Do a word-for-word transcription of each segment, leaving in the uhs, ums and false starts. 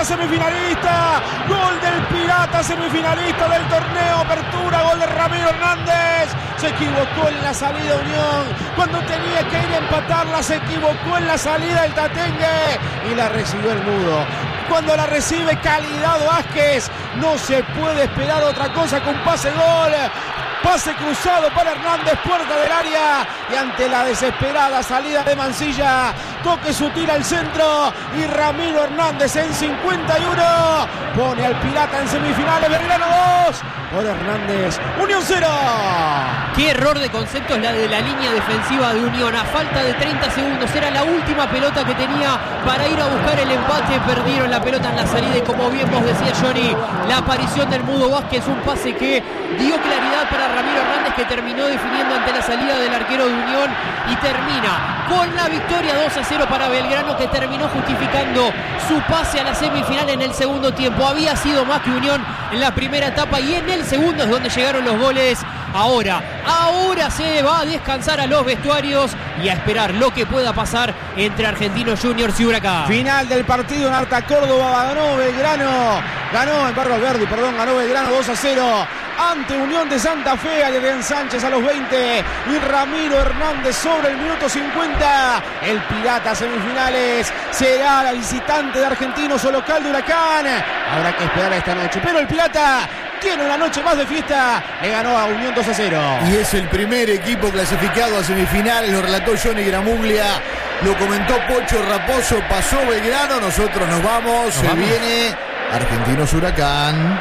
semifinalista. Gol del Pirata, semifinalista del torneo Apertura. Gol de Ramiro Hernández. Se equivocó en la salida Unión. Cuando tenía que ir a empatarla, se equivocó en la salida el Tatengue. Y la recibió el Mudo. Cuando la recibe Calidad Vázquez, no se puede esperar otra cosa que un pase gol. Pase cruzado para Hernández, puerta del área. Y ante la desesperada salida de Mancilla, toque sutil al centro. Y Ramiro Hernández en cincuenta y uno pone al Pirata en semifinales. Belgrano dos. Por Hernández, Unión cero. Qué error de conceptos la de la línea defensiva de Unión. A falta de treinta segundos era la última pelota que tenía para ir a buscar el empate. Perdieron la pelota en la salida y, como bien vos decía Johnny, la aparición del Mudo Vázquez, un pase que dio claridad para Ramiro Hernández, que terminó definiendo ante la salida del arquero de Unión, y termina con la victoria dos a cero para Belgrano, que terminó justificando su pase a la semifinal en el segundo tiempo. Había sido más que Unión en la primera etapa, y en el segundo es donde llegaron los goles. Ahora, ahora se va a descansar a los vestuarios y a esperar lo que pueda pasar entre Argentinos Juniors y Huracán. Final del partido en Arta Córdoba. Ganó Belgrano. Ganó en Barrio Alberdi, perdón, ganó Belgrano dos a cero. Ante Unión de Santa Fe. Adrián Sánchez a los veinte y Ramiro Hernández sobre el minuto cincuenta. El Pirata semifinales será la visitante de Argentinos o local de Huracán. Habrá que esperar a esta noche, pero el Pirata tiene una noche más de fiesta. Le ganó a Unión dos a cero. Y es el primer equipo clasificado a semifinales. Lo relató Johnny Gramuglia, lo comentó Pocho Raposo. Pasó Belgrano, nosotros nos vamos. Nos Se vamos. viene Argentinos Huracán.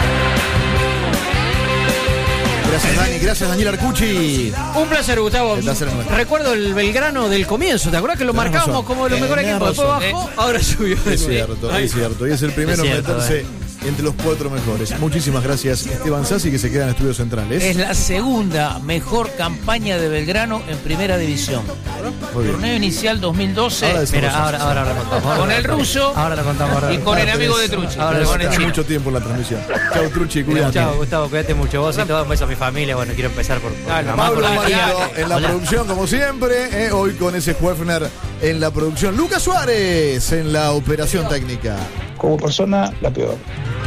Gracias, Dani. Gracias, Daniel Arcucci. Un placer, Gustavo. El placer es nuestro. Recuerdo el Belgrano del comienzo. ¿Te acuerdas que lo Tenés marcábamos razón. como los mejores Tenés equipos? Después razón. bajó, ahora subió. Es cierto, es cierto. Y es el primero Es en cierto, meterse eh. entre los cuatro mejores. Muchísimas gracias, Esteban Sassi, que se queda en Estudios Centrales. Es la segunda mejor campaña de Belgrano en primera división. Muy bien. Torneo inicial dos mil doce. Ahora decimos Mira, ahora, ahora lo contamos. Ahora Con lo el contamos. ruso Ahora lo contamos. Ahora. y con el amigo de Tenés- Truchi. Ahora tenés- con el tenés chino. mucho tiempo en la transmisión. Chau, Truchi, cuídate. Chao, Gustavo, cuídate mucho. Vos y todo, un beso a mi familia. Bueno, quiero empezar por, por Ah, mi mamá, Pablo por la tía. Marito en la Hola. producción, como siempre. eh, hoy con ese Huefner en la producción. Lucas Suárez en la operación técnica. Como persona, la peor.